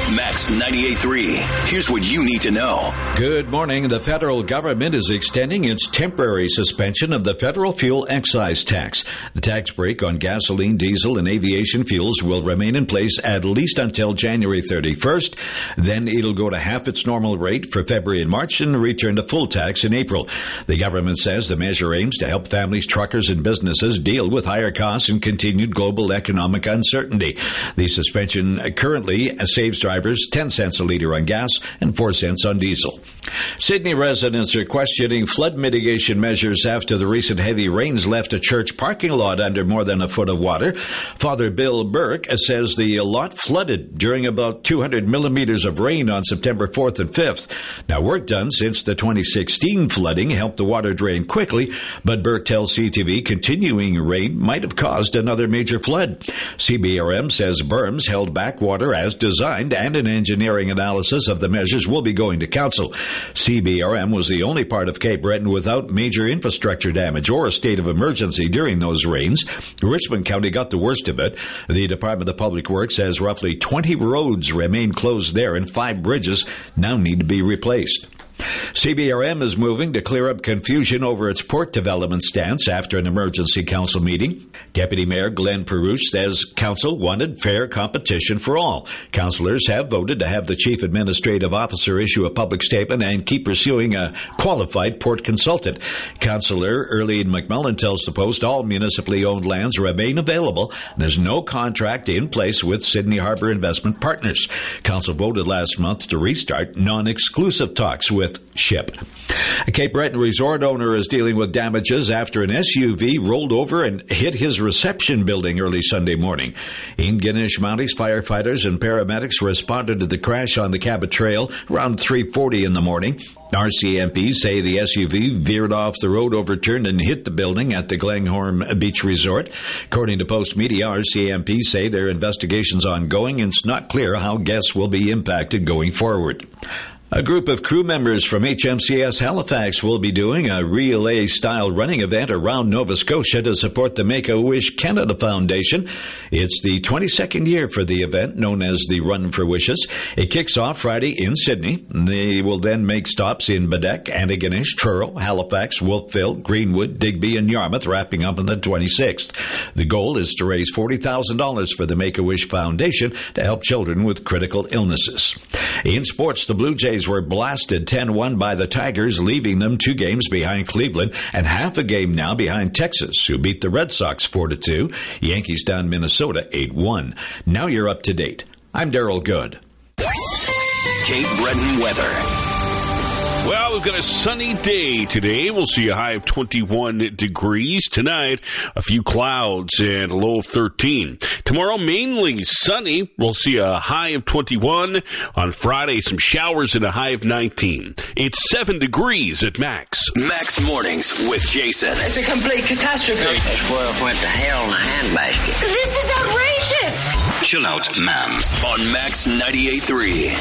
Max 98.3. Here's what you need to know. Good morning. The federal government is extending its temporary suspension of the federal fuel excise tax. The tax break on gasoline, diesel, and aviation fuels will remain in place at least until January 31st. Then it'll go to half its normal rate for February and March and return to full tax in April. The government says the measure aims to help families, truckers, and businesses deal with higher costs and continued global economic uncertainty. The suspension currently saves drivers 10 cents a litre on gas and 4 cents on diesel. Sydney residents are questioning flood mitigation measures after the recent heavy rains left a church parking lot under more than a foot of water. Father Bill Burke says the lot flooded during about 200 millimeters of rain on September 4th and 5th. Now, work done since the 2016 flooding helped the water drain quickly, but Burke tells CTV continuing rain might have caused another major flood. CBRM says berms held back water as designed, and an engineering analysis of the measures will be going to council. CBRM was the only part of Cape Breton without major infrastructure damage or a state of emergency during those rains. Richmond County got the worst of it. The Department of Public Works says roughly 20 roads remain closed there and 5 bridges now need to be replaced. CBRM is moving to clear up confusion over its port development stance after an emergency council meeting. Deputy Mayor Glenn Perush says council wanted fair competition for all. Councillors have voted to have the Chief Administrative Officer issue a public statement and keep pursuing a qualified port consultant. Councillor Earlene McMullen tells the Post all municipally owned lands remain available. There's no contract in place with Sydney Harbour Investment Partners. Council voted last month to restart non-exclusive talks with SHIP. A Cape Breton resort owner is dealing with damages after an SUV rolled over and hit his reception building early Sunday morning. In Ganesh Mounties, firefighters and paramedics responded to the crash on the Cabot Trail around 3:40 in the morning. RCMP say the SUV veered off the road, overturned, and hit the building at the Glenghorn Beach Resort. According to Post Media, RCMP say their investigation's ongoing and it's not clear how guests will be impacted going forward. A group of crew members from HMCS Halifax will be doing a relay-style running event around Nova Scotia to support the Make-A-Wish Canada Foundation. It's the 22nd year for the event, known as the Run for Wishes. It kicks off Friday in Sydney. They will then make stops in Baddeck, Antigonish, Truro, Halifax, Wolfville, Greenwood, Digby, and Yarmouth, wrapping up on the 26th. The goal is to raise $40,000 for the Make-A-Wish Foundation to help children with critical illnesses. In sports, the Blue Jays were blasted 10-1 by the Tigers, leaving them 2 games behind Cleveland and half a game now behind Texas, who beat the Red Sox 4-2. Yankees down Minnesota 8-1. Now you're up to date. I'm Daryl Good. Cape Breton weather. Well, we've got a sunny day today. We'll see a high of 21 degrees. Tonight, a few clouds and a low of 13. Tomorrow, mainly sunny. We'll see a high of 21. On Friday, some showers and a high of 19. It's 7 degrees at Max. Max Mornings with Jason. It's a complete catastrophe. This world went to hell in a handbasket. This is outrageous. Chill out, ma'am. On Max 98.3.